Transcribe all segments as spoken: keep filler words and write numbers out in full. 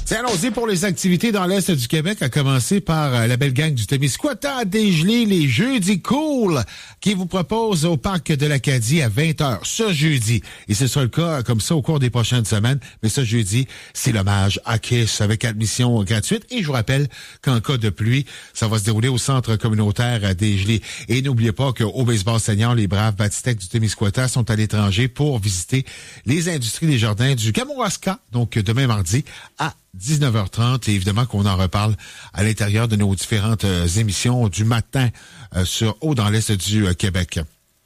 C'est annoncé pour les activités dans l'Est du Québec, à commencer par euh, la belle gang du Témiscouata à dégeler les jeudis cool qui vous propose au parc de l'Acadie à vingt heures ce jeudi. Et ce sera le cas comme ça au cours des prochaines semaines. Mais ce jeudi, c'est l'hommage à Kiss avec admission gratuite. Et je vous rappelle qu'en cas de pluie, ça va se dérouler au centre communautaire à dégeler. Et n'oubliez pas qu'au baseball senior, les braves Batistec du Témiscouata sont à l'étranger pour visiter les industries des jardins du Kamouraska. Donc demain mardi à dix-neuf heures trente, et évidemment qu'on en reparle à l'intérieur de nos différentes euh, émissions du matin euh, sur Haut dans l'Est du euh, Québec.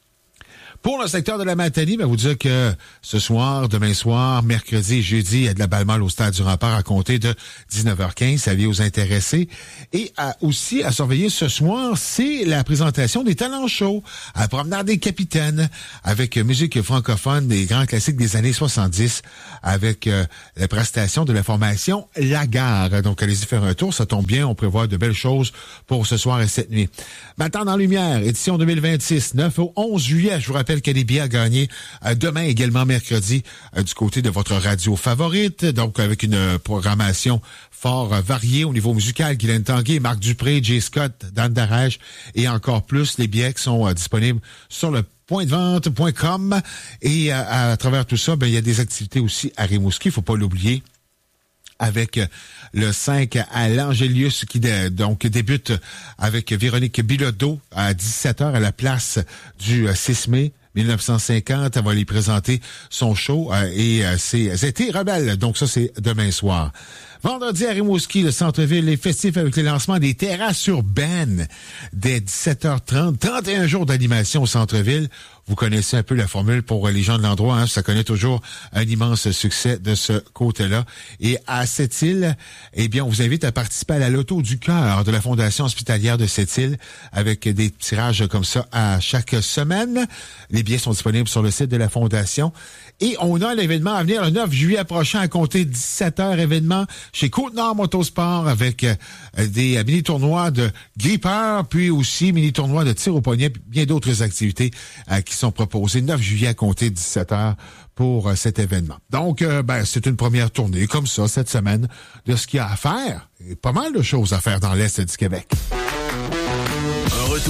Pour le secteur de la Matanie, ben, vous dire que ce soir, demain soir, mercredi et jeudi, il y a de la balle molle au Stade du Rempart à compter de dix-neuf heures quinze. Avis aux intéressés. Et à, aussi à surveiller ce soir, c'est la présentation des talents chauds à Promenade des Capitaines avec musique francophone des grands classiques des années soixante-dix avec euh, la prestation de la formation La Gare. Donc, allez-y faire un tour. Ça tombe bien. On prévoit de belles choses pour ce soir et cette nuit. Matin dans Lumière, édition deux mille vingt-six, neuf au onze juillet. Je vous rappelle que les billets à gagner euh, demain, également mercredi, euh, du côté de votre radio favorite. Donc, avec une euh, programmation fort euh, variée au niveau musical. Guylaine Tanguay, Marc Dupré, Jay Scott, Dan Darèche et encore plus. Les billets qui sont euh, disponibles sur le point de vente point com. Et euh, à, à travers tout ça, ben, il y a des activités aussi à Rimouski. Il faut pas l'oublier. Avec le cinq à l'Angélius qui dé, donc débute avec Véronique Bilodeau à dix-sept heures à la place du six mai mille neuf cent cinquante. Elle va lui présenter son show euh, et euh, c'est Été Rebelle. Donc ça, c'est demain soir. Vendredi à Rimouski, le centre-ville est festif avec le lancement des terrasses urbaines dès dix-sept heures trente. trente et un jours d'animation au centre-ville. Vous connaissez un peu la formule pour les gens de l'endroit, hein? Ça connaît toujours un immense succès de ce côté-là. Et à Sept-Îles, eh bien, on vous invite à participer à la Loto du cœur de la Fondation hospitalière de Sept-Îles avec des tirages comme ça à chaque semaine. Les billets sont disponibles sur le site de la Fondation. Et on a l'événement à venir le neuf juillet prochain à compter dix-sept heures, événement chez Côte-Nord Motosport avec euh, des euh, mini-tournois de grippeurs, puis aussi mini-tournois de tir au poignet, puis bien d'autres activités euh, qui sont proposées. neuf juillet à compter dix-sept heures pour euh, cet événement. Donc, euh, ben, c'est une première tournée comme ça cette semaine de ce qu'il y a à faire. Et pas mal de choses à faire dans l'Est du Québec.